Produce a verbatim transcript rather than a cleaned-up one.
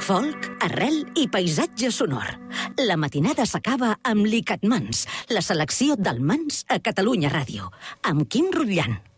folk, arrel i paisatge sonor. La matinada s'acaba amb l'Icatmans, la selecció del Mans a Catalunya Ràdio, amb Quim Rutllant.